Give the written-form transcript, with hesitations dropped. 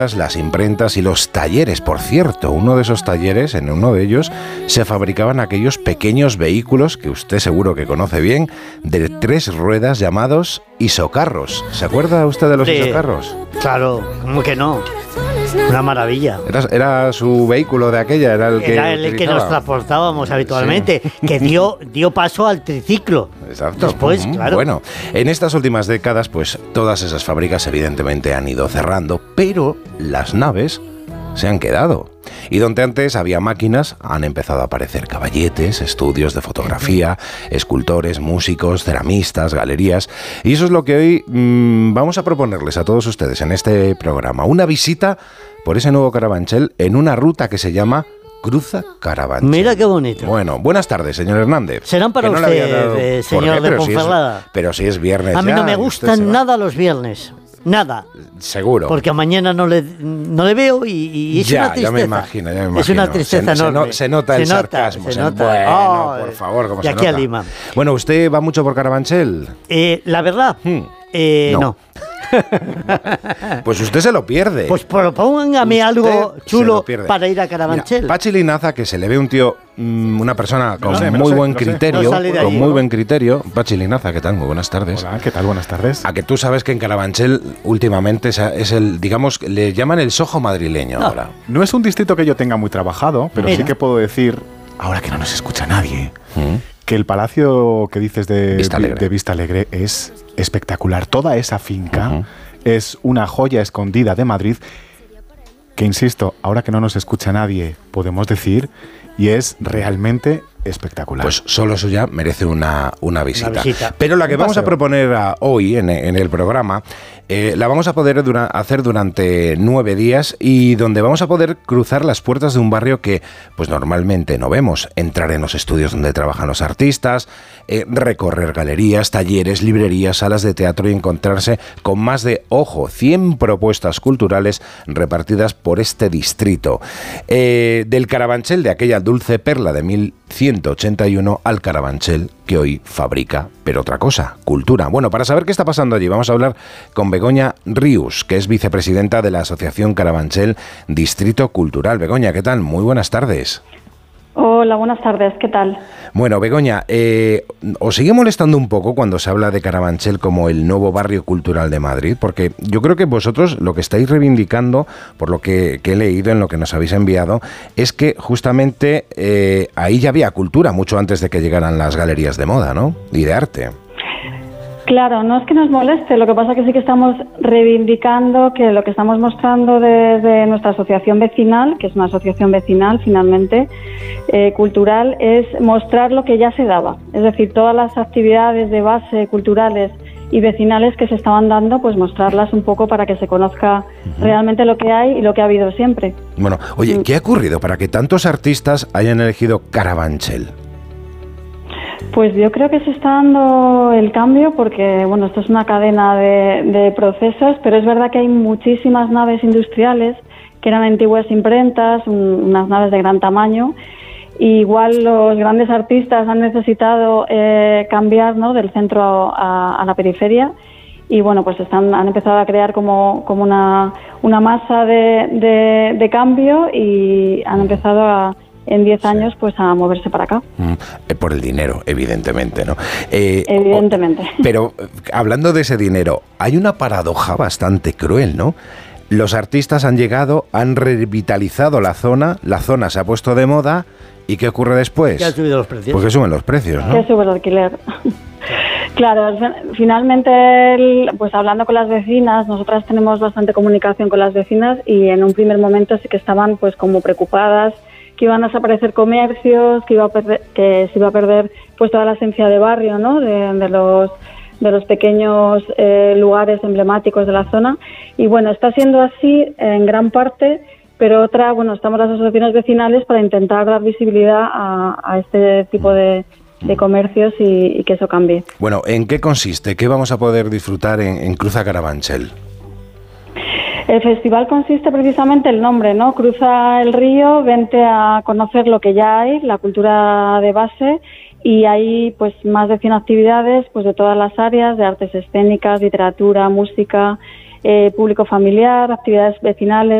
las imprentas y los talleres. Por cierto, uno de esos talleres, en uno de ellos, se fabricaban aquellos pequeños vehículos que usted seguro que conoce bien, de 3 ruedas llamados isocarros. ¿Se acuerda usted de los isocarros? Claro, ¿cómo que no? Una maravilla. Era su vehículo de aquella, era el que nos transportábamos habitualmente, sí. Que dio paso al triciclo. Exacto. Después, claro. Bueno, en estas últimas décadas, pues todas esas fábricas evidentemente han ido cerrando, pero las naves se han quedado. Y donde antes había máquinas, han empezado a aparecer caballetes, estudios de fotografía, escultores, músicos, ceramistas, galerías. Y eso es lo que hoy vamos a proponerles a todos ustedes en este programa. Una visita por ese nuevo Carabanchel en una ruta que se llama Cruza Carabanchel. Mira qué bonito. Bueno, buenas tardes, señor Hernández. Serán para usted, señor de Ponferrada. Pero si es viernes. A mí no me gustan nada los viernes. Nada. Seguro. Porque mañana no le veo y es una tristeza. Ya me imagino. Es una tristeza enorme. Se nota el sarcasmo. Se nota. Bueno, por favor, ¿cómo se nota? De aquí a Lima. Bueno, ¿usted va mucho por Carabanchel? La verdad, no. Pues usted se lo pierde. Pues propóngame algo chulo para ir a Carabanchel. Mira, Pachi Linaza, que se le ve un tío, una persona con muy buen criterio. Pachi Linaza, ¿qué tal? Muy buenas tardes. Hola, ¿qué tal? Buenas tardes. A que tú sabes que en Carabanchel últimamente es el, digamos, le llaman el Soho madrileño ahora. No es un distrito que yo tenga muy trabajado, pero sí que puedo decir, ahora que no nos escucha nadie, que el palacio que dices de Vista Alegre es espectacular. Toda esa finca es una joya escondida de Madrid que, insisto, ahora que no nos escucha nadie, podemos decir, y es realmente espectacular. Pues solo eso ya merece una visita. Pero la que vamos a proponer hoy en el programa, la vamos a poder hacer durante 9 días y donde vamos a poder cruzar las puertas de un barrio que pues normalmente no vemos. Entrar en los estudios donde trabajan los artistas, recorrer galerías, talleres, librerías, salas de teatro y encontrarse con más de, 100 propuestas culturales repartidas por este distrito. Del Carabanchel, de aquella dulce perla de 1181 al Carabanchel que hoy fabrica, pero otra cosa, cultura. Bueno, para saber qué está pasando allí, vamos a hablar con Begoña Rius, que es vicepresidenta de la Asociación Carabanchel Distrito Cultural. Begoña, ¿qué tal? Muy buenas tardes. Hola, buenas tardes, ¿qué tal? Bueno, Begoña, ¿os sigue molestando un poco cuando se habla de Carabanchel como el nuevo barrio cultural de Madrid? Porque yo creo que vosotros lo que estáis reivindicando, por lo que he leído en lo que nos habéis enviado, es que justamente ahí ya había cultura mucho antes de que llegaran las galerías de moda, ¿no? Y de arte. Claro, no es que nos moleste, lo que pasa es que sí que estamos reivindicando que lo que estamos mostrando desde nuestra asociación vecinal, que es una asociación vecinal finalmente, cultural, es mostrar lo que ya se daba. Es decir, todas las actividades de base culturales y vecinales que se estaban dando, pues mostrarlas un poco para que se conozca realmente lo que hay y lo que ha habido siempre. Bueno, oye, ¿qué ha ocurrido para que tantos artistas hayan elegido Carabanchel? Pues yo creo que se está dando el cambio porque, bueno, esto es una cadena de procesos, pero es verdad que hay muchísimas naves industriales que eran antiguas imprentas, unas naves de gran tamaño. Y igual los grandes artistas han necesitado cambiar, ¿no?, del centro a la periferia y, bueno, pues han empezado a crear como una masa de cambio y han empezado en 10 años pues a moverse para acá. Por el dinero, evidentemente, ¿no? Evidentemente. Pero hablando de ese dinero, hay una paradoja bastante cruel, ¿no? Los artistas han llegado, han revitalizado la zona se ha puesto de moda, ¿y qué ocurre después? Que han subido los precios. Pues que suben los precios, ¿no? Que sube el alquiler. Claro, finalmente, pues hablando con las vecinas, nosotras tenemos bastante comunicación con las vecinas y en un primer momento sí que estaban pues como preocupadas que iban a desaparecer comercios, que se iba a perder pues toda la esencia de barrio, ¿no?, de los pequeños lugares emblemáticos de la zona. Y bueno, está siendo así en gran parte, pero estamos las asociaciones vecinales para intentar dar visibilidad a este tipo de comercios y que eso cambie. Bueno, ¿en qué consiste? ¿Qué vamos a poder disfrutar en Cruza Carabanchel? El festival consiste precisamente el nombre, ¿no? Cruza el río, vente a conocer lo que ya hay, la cultura de base, y hay pues más de 100 actividades pues de todas las áreas, de artes escénicas, literatura, música, público familiar, actividades vecinales.